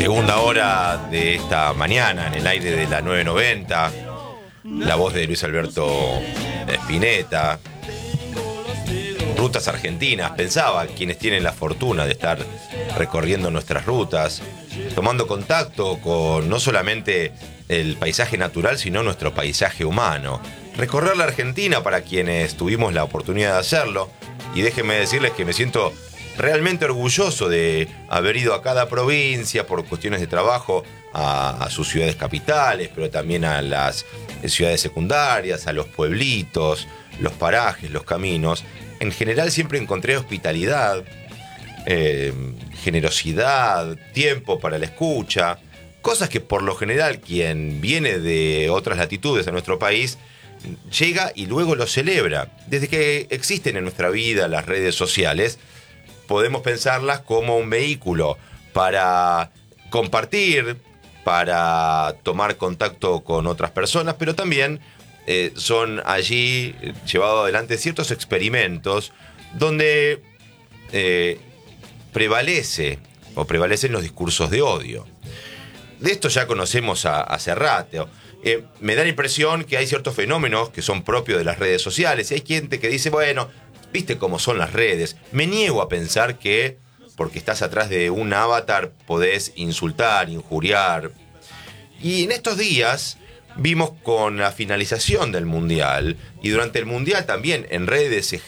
Segunda hora de esta mañana en el aire de la 990. La voz de Luis Alberto Spinetta. Rutas argentinas. Pensaba quienes tienen la fortuna de estar recorriendo nuestras rutas, tomando contacto con no solamente el paisaje natural, sino nuestro paisaje humano. Recorrer la Argentina para quienes tuvimos la oportunidad de hacerlo. Y déjenme decirles que me siento realmente orgulloso de haber ido a cada provincia por cuestiones de trabajo, a sus ciudades capitales, pero también a las ciudades secundarias, a los pueblitos, los parajes, los caminos. En general siempre encontré hospitalidad, generosidad, tiempo para la escucha, cosas que por lo general quien viene de otras latitudes a nuestro país llega y luego lo celebra. Desde que existen en nuestra vida las redes sociales, podemos pensarlas como un vehículo para compartir, para tomar contacto con otras personas, pero también son allí llevados adelante ciertos experimentos donde prevalecen los discursos de odio. De esto ya conocemos hace rato. Me da la impresión que hay ciertos fenómenos que son propios de las redes sociales. Y hay gente que dice, bueno, viste cómo son las redes. Me niego a pensar que porque estás atrás de un avatar podés insultar, injuriar. Y en estos días vimos con la finalización del Mundial, y durante el Mundial también en redes se